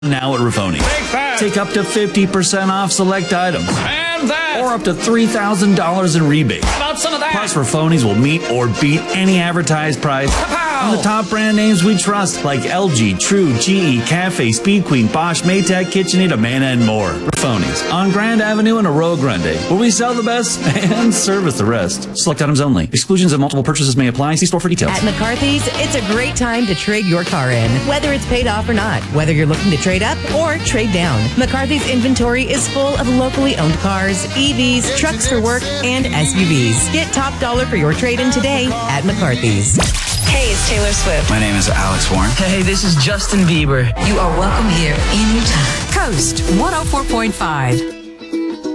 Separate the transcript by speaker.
Speaker 1: Now at Raffoni. Take up to 50% off select items.
Speaker 2: And that.
Speaker 1: Or up to $3,000 in rebate.
Speaker 2: How about some of that?
Speaker 1: Plus, Raffoni's will meet or beat any advertised price on the top brand names we trust, like LG, True, GE, Cafe, Speed Queen, Bosch, Maytag, KitchenAid, Amana, and more. Raffoni's on Grand Avenue in Arroyo Grande, where we sell the best and service the rest. Select items only. Exclusions of multiple purchases may apply. See store for details.
Speaker 3: At McCarthy's, it's a great time to trade your car in, whether it's paid off or not, whether you're looking to trade up or trade down. McCarthy's inventory is full of locally owned cars, EVs, trucks for work, and SUVs. Get top dollar for your trade-in today at McCarthy's.
Speaker 4: Hey, it's Taylor Swift.
Speaker 5: My name is Alex Warren.
Speaker 6: Hey, this is Justin Bieber.
Speaker 4: You are welcome here anytime.
Speaker 7: Coast 104.5.